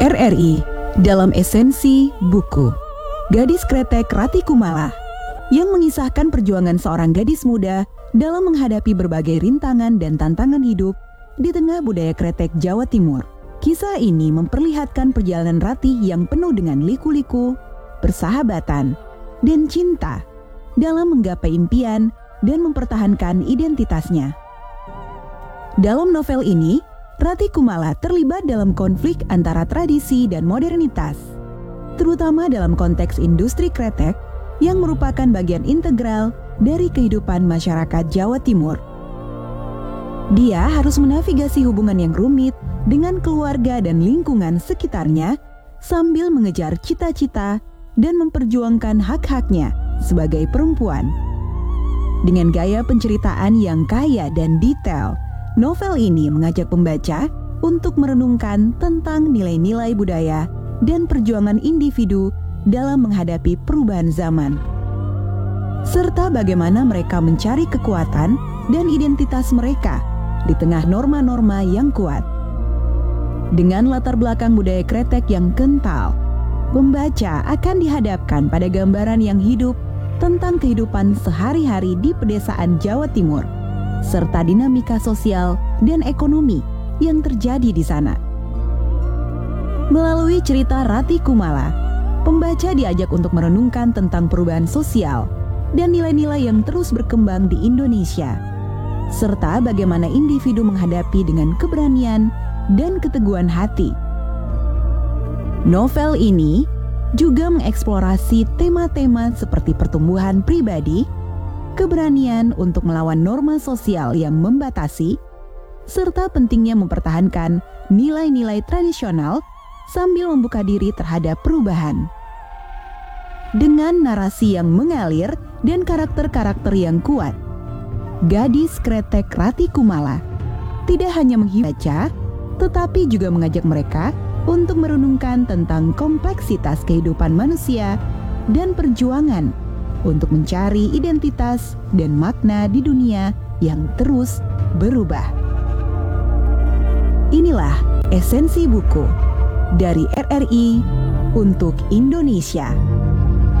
RRI dalam esensi buku Gadis Kretek Rati Kumala yang mengisahkan perjuangan seorang gadis muda dalam menghadapi berbagai rintangan dan tantangan hidup di tengah budaya kretek Jawa Timur. Kisah ini memperlihatkan perjalanan Rati yang penuh dengan liku-liku, persahabatan, dan cinta dalam menggapai impian dan mempertahankan identitasnya. Dalam novel ini, Rati Kumala terlibat dalam konflik antara tradisi dan modernitas, terutama dalam konteks industri kretek yang merupakan bagian integral dari kehidupan masyarakat Jawa Timur. Dia harus menavigasi hubungan yang rumit dengan keluarga dan lingkungan sekitarnya sambil mengejar cita-cita dan memperjuangkan hak-haknya sebagai perempuan. Dengan gaya penceritaan yang kaya dan detail, novel ini mengajak pembaca untuk merenungkan tentang nilai-nilai budaya dan perjuangan individu dalam menghadapi perubahan zaman, serta bagaimana mereka mencari kekuatan dan identitas mereka di tengah norma-norma yang kuat. Dengan latar belakang budaya kretek yang kental, pembaca akan dihadapkan pada gambaran yang hidup tentang kehidupan sehari-hari di pedesaan Jawa Timur, serta dinamika sosial dan ekonomi yang terjadi di sana. Melalui cerita Rati Kumala, pembaca diajak untuk merenungkan tentang perubahan sosial dan nilai-nilai yang terus berkembang di Indonesia, serta bagaimana individu menghadapi dengan keberanian dan keteguhan hati. Novel ini juga mengeksplorasi tema-tema seperti pertumbuhan pribadi, keberanian untuk melawan norma sosial yang membatasi, serta pentingnya mempertahankan nilai-nilai tradisional sambil membuka diri terhadap perubahan. Dengan narasi yang mengalir dan karakter-karakter yang kuat, Gadis Kretek Rati Kumala tidak hanya menghibaca, tetapi juga mengajak mereka untuk merenungkan tentang kompleksitas kehidupan manusia dan perjuangan untuk mencari identitas dan makna di dunia yang terus berubah. Inilah esensi buku dari RRI untuk Indonesia.